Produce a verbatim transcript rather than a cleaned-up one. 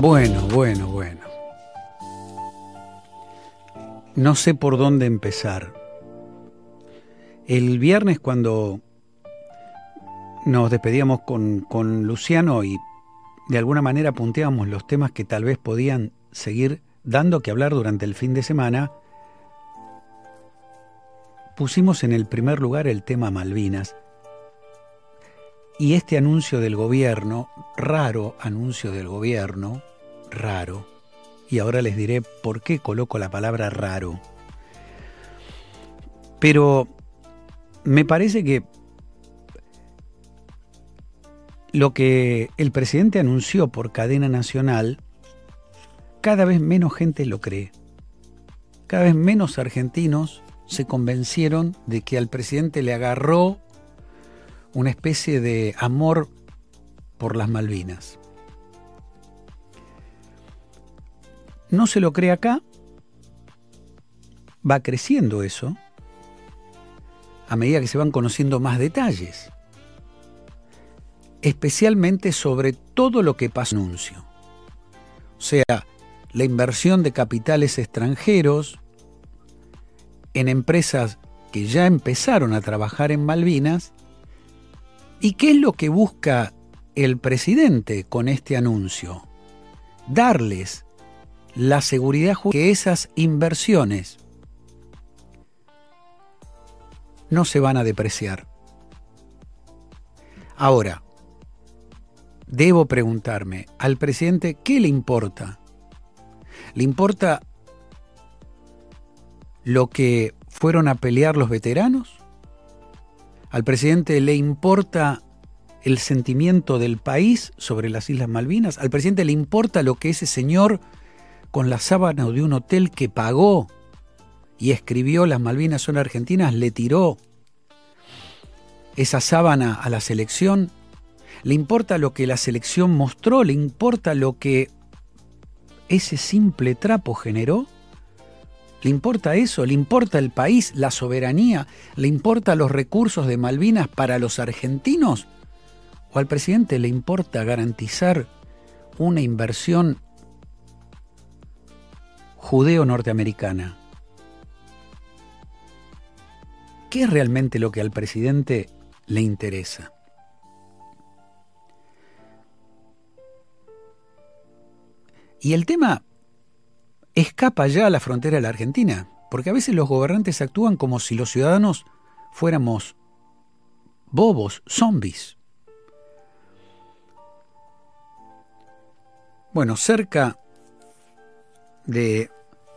Bueno, bueno, bueno. No sé por dónde empezar. El viernes, cuando nos despedíamos con, con Luciano y de alguna manera punteábamos los temas que tal vez podían seguir dando que hablar durante el fin de semana, pusimos en el primer lugar el tema Malvinas. Y este anuncio del gobierno, raro anuncio del gobierno, raro, y ahora les diré por qué coloco la palabra raro. Pero me parece que lo que el presidente anunció por cadena nacional, cada vez menos gente lo cree. Cada vez menos argentinos se convencieron de que al presidente le agarró una especie de amor por las Malvinas. No se lo cree acá, va creciendo eso, a medida que se van conociendo más detalles, especialmente sobre todo lo que pasó en el anuncio. O sea, la inversión de capitales extranjeros en empresas que ya empezaron a trabajar en Malvinas. ¿Y qué es lo que busca el presidente con este anuncio? Darles la seguridad que esas inversiones no se van a depreciar. Ahora, debo preguntarme, ¿al presidente qué le importa? ¿Le importa lo que fueron a pelear los veteranos? ¿Al presidente le importa el sentimiento del país sobre las Islas Malvinas? ¿Al presidente le importa lo que ese señor con la sábana de un hotel que pagó y escribió "Las Malvinas son argentinas" le tiró esa sábana a la selección? ¿Le importa lo que la selección mostró? ¿Le importa lo que ese simple trapo generó? ¿Le importa eso? ¿Le importa el país, la soberanía? ¿Le importa los recursos de Malvinas para los argentinos? ¿O al presidente le importa garantizar una inversión judeo-norteamericana? ¿Qué es realmente lo que al presidente le interesa? Y el tema escapa ya a la frontera de la Argentina, porque a veces los gobernantes actúan como si los ciudadanos fuéramos bobos, zombies. Bueno, cerca de